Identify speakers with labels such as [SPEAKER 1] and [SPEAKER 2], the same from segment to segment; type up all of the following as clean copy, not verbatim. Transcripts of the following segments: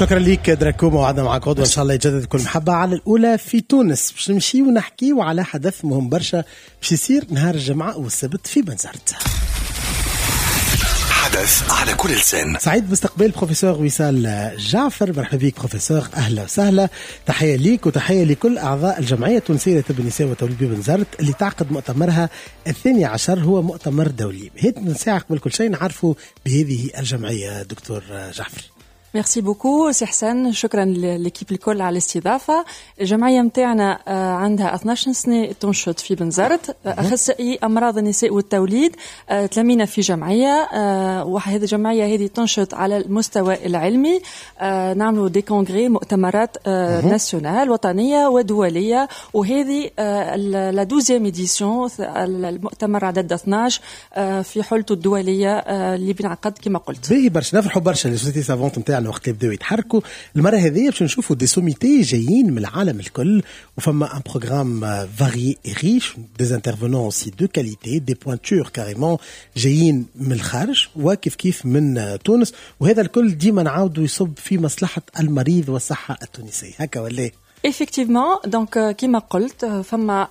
[SPEAKER 1] شكرا ليك دراكو. موعدنا معك غدوة إن شاء الله يجدد كل محبة على الأولى في تونس. باش نمشي ونحكي وعلى حدث مهم برشا باش يصير نهار الجمعة والسبت في بنزرت.
[SPEAKER 2] حدث على كل لسان.
[SPEAKER 1] سعيد باستقبال بروفيسور وصال جعفر. مرحبا بك بروفيسور، أهلا وسهلا. تحية ليك وتحية لكل أعضاء الجمعية التونسية لطب النساء وتوليد بنزرت اللي تعقد مؤتمرها 12 هو مؤتمر دولي. هيك نساعد قبل كل شيء نعرفوا بهذه الجمعية دكتور جعفر.
[SPEAKER 3] ميرسي بوكو سي حسن، شكرا للكيب الكل على الاستضافة. الجمعية متاعنا عندها 12 سنة تنشط في بنزرت، أخصائي أمراض النساء والتوليد. تلمينا في جمعية، وهذه الجمعية هذه تنشط على المستوى العلمي. نعملوا دي كونغري، مؤتمرات ناسيونال وطنية ودولية، وهذه لا 12 إديسيون المؤتمر عدد 12 في حلته الدولية اللي بنعقد كما قلت.
[SPEAKER 1] باهي برشا، نفرحوا برشا للسوسيتي سافونت نتاعنا وقت اللي بداو يتحركوا. المره هذه باش نشوفوا دي سوميتي جايين من العالم الكل، وفما ان بروغرام فاري اي ريش، دي انترفونون اوسي دو كاليتي، دي بوينتور كاريمون جايين من الخارج وكيف كيف من تونس، وهذا الكل ديما نعاودوا يصب في مصلحه المريض والصحه التونسيه. هكا ولا
[SPEAKER 3] Effectivement, donc كما قلت فما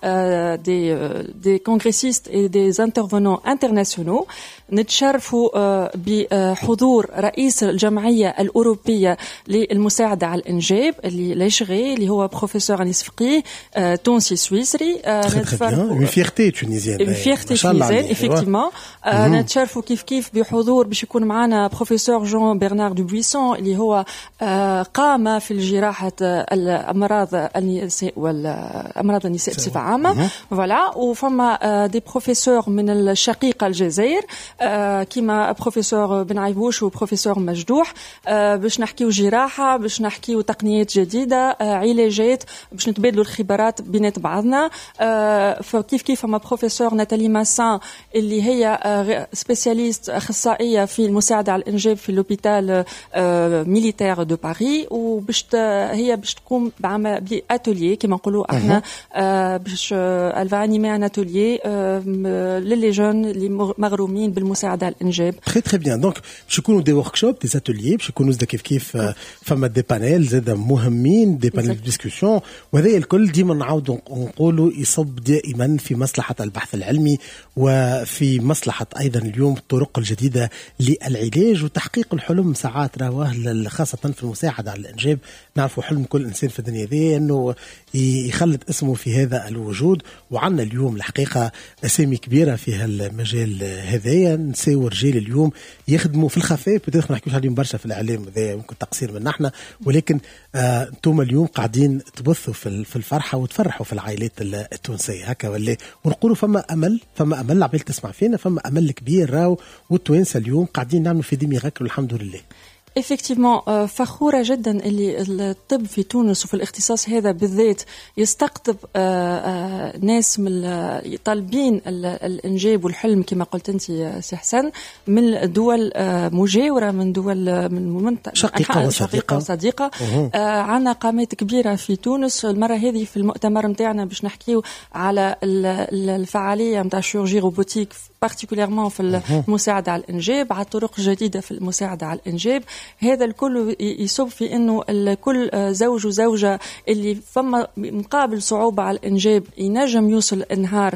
[SPEAKER 3] des congressistes et des intervenants internationaux. نتشرفوا بحضور رئيس الجمعية الأوروبية للمساعدة على الإنجاب اللي يشغي، اللي هو بروفيسور أنيس فقيه، تونسي سويسري.
[SPEAKER 1] une fierté tunisienne.
[SPEAKER 3] une fierté tunisienne effectivement. نتشرفوا كيف بحضور باش يكون معنا بروفيسور جون برنار دو بويسون اللي هو قام في الجراحة الأمراض النساء والأمراض النساء بصفة عامة. فوالا. وفما دي بروفيسور من الشقيقة الجزائر كيما بروفيسور بن عيبوش وبروفيسور مجدوح، باش نحكيو جراحة، باش نحكيو تقنيات جديدة، علاجات، باش نتبادلوا الخبرات بينات بعضنا. فكيف فما بروفيسور ناتالي ماسان اللي هي سبيسياليست أخصائية في المساعدة على الإنجاب في لوبيتال ميليتير دو باريس، وباش هي باش تقوم بعمل بأتوليي كما نقولوا احنا، باش الفا انيمي ان اتوليي للي جون اللي مغرومين بالمساعده على الانجاب.
[SPEAKER 1] تري بيان. دونك باش يكونوا دي ورك شوب، دي اتوليي، باش يكونوا زاد كيف فما دي بانيل زاد مهمين، دي بانيل ديسكوسيون، وهذا الكل ديما نعاودوا نقولوا يصب دائما في مصلحه البحث العلمي وفي مصلحه ايضا اليوم الطرق الجديده للعلاج وتحقيق الحلم. ساعات راهو خاصه في المساعده على الانجاب نعرفوا حلم كل انسان في الدنيا دي انه يخلد اسمه في هذا الوجود. وعندنا اليوم الحقيقه اسامي كبيره في هالمجال هذايا، نساء ورجال اليوم يخدموا في الخفاء. بدنا ما نحكيوش عليهم برشا في الاعلام، هذا ممكن تقصير من احنا، ولكن انتم اليوم قاعدين تبثوا في الفرحه وتفرحوا في العائلات التونسيه. هكا ولا ونقولوا فما امل العباد تسمع فينا، فما امل كبير راهو، والتوانسه اليوم قاعدين نعملوا في دي ميراكل والحمد لله.
[SPEAKER 3] effectivement فخورة جدا اللي الطب في تونس وفي الاختصاص هذا بالذات يستقطب ناس من طالبين الإنجاب والحلم كما قلت أنت سي حسن، من دول مجاورة، من دول من
[SPEAKER 1] شقيقة
[SPEAKER 3] وصديقة. عنا قامات كبيرة في تونس. المرة هذه في المؤتمر متاعنا باش نحكيو على الفعالية متاع الشيروجي روبوتيك بارتيكوليرمون في المساعدة على الإنجاب، على طرق جديدة في المساعدة على الإنجاب. هذا الكل يصب في انه كل زوج وزوجه اللي فما مقابل صعوبه على الانجاب ينجم يوصل النهار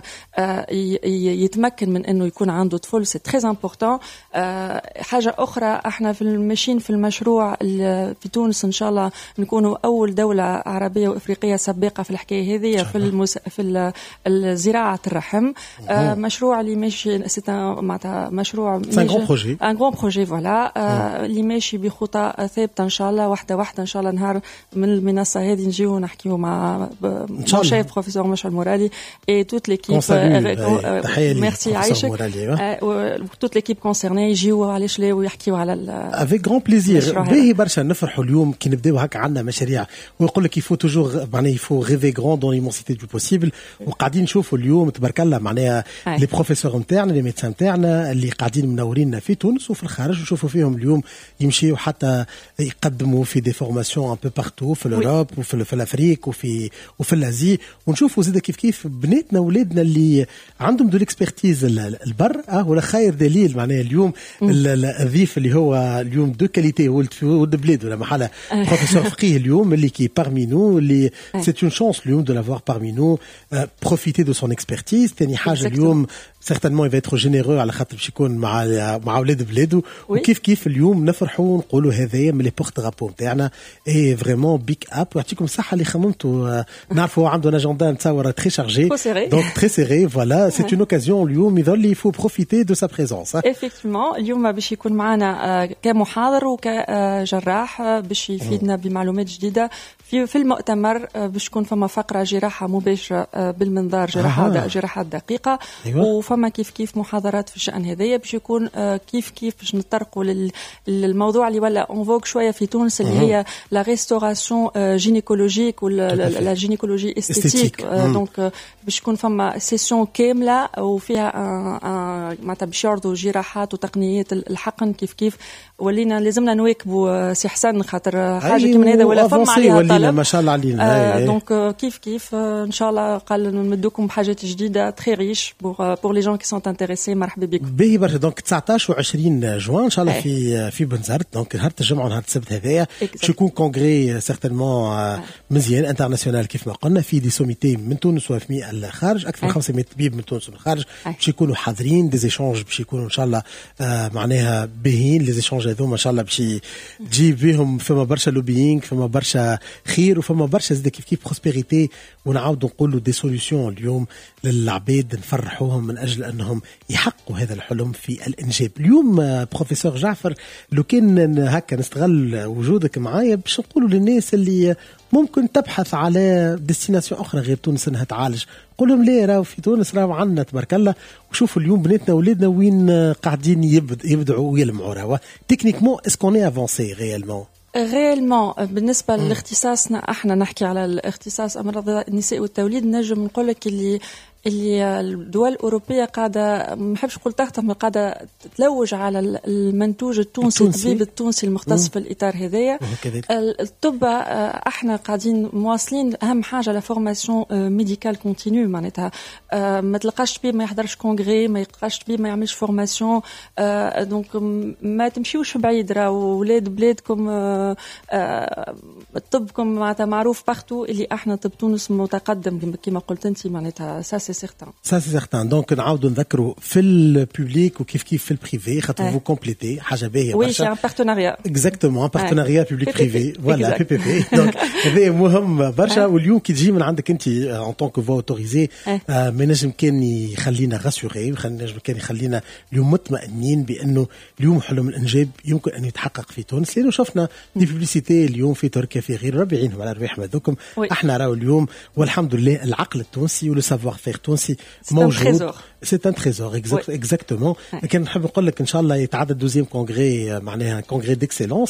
[SPEAKER 3] يتمكن من انه يكون عنده طفل. سي تري امبورطون. حاجه اخرى، احنا ماشيين في المشروع في تونس ان شاء الله نكونوا اول دوله عربيه وافريقيه سباقه في الحكايه هذه في زراعه الرحم. مشروع اللي ماشي معناتها مشروع ان غران بروجي فوالا، اللي ماشي بخطى ثابته ان شاء الله، واحده ان شاء الله نهار من المنصه هذه نجيو نحكيو مع شيف بروفيسور مشعل مورالي اي توت ليكيب. ميرسي عايشك. توت ليكيب كونسيرني يجيو علاش لا ويحكيو على
[SPEAKER 1] افيك غون بليزير. باهي برشا نفرحوا اليوم كي نبداو هكا عندنا مشاريع، ويقول لك يفو توجور معناها يفو ريفي غران دون ليمونسيتي دو بوسيبل. وقاعدين نشوفوا اليوم تبارك الله معناها لي بروفيسور نتاعنا نتاعنا لي ميدسان نتاعنا اللي قاعدين منورين في تونس وفي الخارج، نشوفوا فيهم اليوم يمشيوا حتى يقدموا في دي فورماسيون ان بو بارتو في الاوروب وفي الافريك وفي الازي، ونشوفوا زيد كيف بناتنا ولادنا اللي عندهم دو ليكسبرتيز البر ولا خير دليل معناها اليوم الضيف اللي هو اليوم دو كاليتي ولد بلاد ولا محل بروفيسور فقيه اليوم اللي كي parmi nous اللي c'est une chance اليوم de l'avoir parmi nous, profiter de son expertise. تاني حاجة اليوم certainement il va être généreux على خاطر باش يكون مع اولاد بلاده وكيف اليوم نفرحوا ونقولوا هذايا من لي بورت درابو نتاعنا اي فريمون بيك اب ويعطيكم الصحه اللي خممتوا نعرفوا عنده اجندا نتصور تري شارجي دونك تري سيري فوالا سي اون اوكازيون اليوم يظل لي فو بروفيتي دو سا بريزونس افكتيفمون
[SPEAKER 3] اليوم باش يكون معنا كمحاضر وكجراح باش يفيدنا بمعلومات جديده في المؤتمر باش تكون فما فقره جراحه مباشره بالمنظار جراحات دقيقه وفما كيف محاضرات في الشأن هذايا باش يكون كيف باش نطرقوا للموضوع اللي ولا اون فوق شويه في تونس اللي هي لا ريستوراسيون جينيكولوجيك ولا جينيكولوجي استيتيك دونك باش تكون فما سيسيون كامله وفيها معناتها باش يعرضوا جراحات وتقنيات الحقن كيف ولينا لازمنا نواكبوا سي حسن خاطر حاجه كيما هذا ولا فما عليها طلب
[SPEAKER 1] ما شاء الله علينا
[SPEAKER 3] دونك كيف ان شاء الله قال نمدوكم بحاجات جديده تري ريش بور لي جون كي سون انتريسي. مرحبا بكم.
[SPEAKER 1] باهي برشا. دونك 19 و20 جوان ان شاء الله في بنزرت دونك نهار الجمعه ونهار السبت هذايا باش يكون كونغري سيغتينمون مزيان انترناسيونال كيف ما قلنا في دي سوميتي من تونس وفي الخارج اكثر من 500 طبيب من تونس ومن الخارج باش يكونوا حاضرين دي ايشانج باش يكونوا ان شاء الله معناها باهيين لي ايشانج هذوما ان شاء الله باش تجيب بهم فما برشا لوبيينغ فما برشا خير وفما برشا زاد كيف بروسبيريتي ونعاودوا نقولوا دي سوليوشن اليوم للعباد نفرحوهم من اجل انهم يحققوا هذا الحلم في الانجاب. اليوم بروفيسور جعفر لو كان هكا نستغل وجودك معايا باش نقولوا للناس اللي ممكن تبحث على ديستيناسيون اخرى غير تونس انها تعالج قول لهم ليه راهو في تونس راهو عندنا تبارك الله وشوفوا اليوم بناتنا وولادنا وين قاعدين يبدعوا ويلمعوا راهو تكنيكمون اسكوني افونسي
[SPEAKER 3] ريالمون بالنسبه لاختصاصنا احنا نحكي على الاختصاص امراض النساء والتوليد نجم نقول لك اللي الدول الأوروبية قاعدة ما نحبش نقول تهتم قاعدة تلوج على المنتوج التونسي الطبيب التونسي المختص في الإطار هذايا. الطب احنا قاعدين مواصلين أهم حاجة لا فورماسيون ميديكال كونتينيو معناتها ما تلقاش طبيب ما يحضرش كونغري ما يلقاش طبيب ما يعملش فورماسيون دونك ما تمشيوش بعيد راهو ولاد بلادكم طبكم معناتها معروف بارتو اللي احنا طب تونس متقدم كما قلت انت معناتها Ça
[SPEAKER 1] c'est certain. Donc نعاودوا نذكروا في البوبليك وكيف في البريفي خاطر فو كومبليتي حاجه باهيه
[SPEAKER 3] برشا. Oui, c'est un partenariat.
[SPEAKER 1] Exactement, un partenariat public privé. Voilà, PPP. Donc هذا مهم برشا واليوم كي تجي من عندك انت en tant que voix autorisée ما نجم كان يخلينا غاسوري نجم كان يخلينا اليوم مطمئنين بانه اليوم حلم الانجاب يمكن ان يتحقق في تونس لانه شفنا دي بوبليسيتي اليوم في تركيا في غير ربي يعينهم على ربي يحمدكم احنا راهو اليوم والحمد لله العقل التونسي ولو سافوار فير تونسي موجود سي ان تريزور اكزاكتومون. لكن نحب نقول لك ان شاء الله يتعدى دوزيام كونغري معناها كونغري ديكسيلونس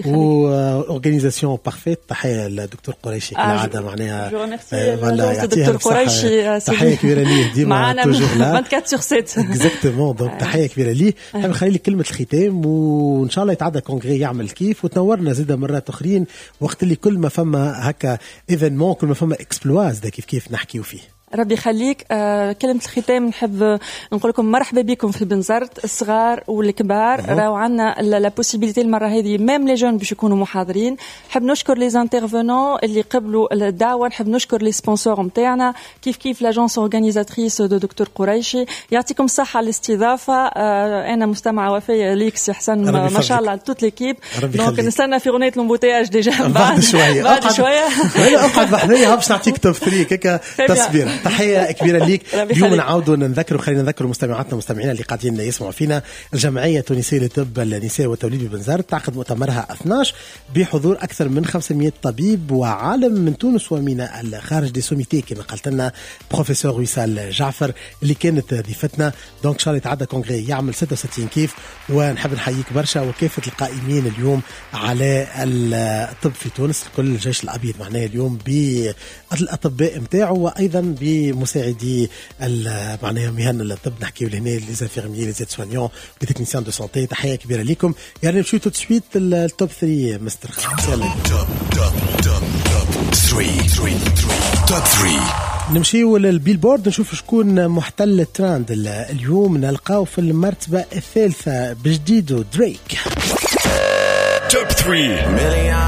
[SPEAKER 1] و اورغانيزاسيون بارفيت. تحيه للدكتور قريشي كالعاده معناها
[SPEAKER 3] فوالا يعطيها الصحه
[SPEAKER 1] تحيه كبيره ليه ديما توجور لا
[SPEAKER 3] 24/7
[SPEAKER 1] اكزاكتومون. دونك تحيه كبيره ليه. نحب نخلي لك كلمه الختام وان شاء الله يتعدى كونغري يعمل كيف وتنورنا زيدا مرات اخرين وقت اللي كل ما فما هكا ايفينمون كل ما فما اكسبلواز ده كيف نحكيو فيه.
[SPEAKER 3] ربي يخليك. كلمة الختام نحب نقول لكم مرحبا بكم في بنزرت الصغار والكبار راهو عندنا لا بوسيبيليتي المرة هذه ميم لي جون باش يكونوا محاضرين. نحب نشكر لي انترفونون اللي قبلوا الدعوة. نحب نشكر لي سبونسور نتاعنا كيف لاجونس اورغانيزاتريس دو دكتور قريشي. يعطيكم الصحة على الاستضافة. أنا مستمعة وفية ليك سي حسن ما شاء الله توت ليكيب. دونك نستنى في غنية لومبوتياج ديجا بعد شوية
[SPEAKER 1] اقعد بحذايا باش نعطيك تفريك هكا تصبير. تحية كبيرة ليك. اليوم نعاودوا نذكروا خلينا نذكروا مستمعينا اللي قاعدين يسمعوا فينا الجمعية التونسية لطب النساء والتوليد ببنزرت تعقد مؤتمرها 12 بحضور أكثر من 500 طبيب وعالم من تونس ومن الخارج دي سوميتي كما قالت لنا بروفيسور ويسال جعفر اللي كانت ضيفتنا. دونك شاء الله يتعدى كونغري يعمل 66 كيف ونحب نحييك برشا وكافة القائمين اليوم على الطب في تونس كل الجيش الأبيض معناه اليوم بالأطباء متاعه وأيضا بمساعدي معناها مهن الطب، نحكيو لهنا لي زانفيرميي لي زيد سوانيون لي تكنيسيان دو سونتي. تحيه كبيره لكم. يعني نمشيو تو سويت التوب 3 مستر خالد. توب 3 نمشيو للبيلبورد نشوف شكون محتل التراند اليوم. نلقاو في المرتبه الثالثه بجديده دريك. توب 3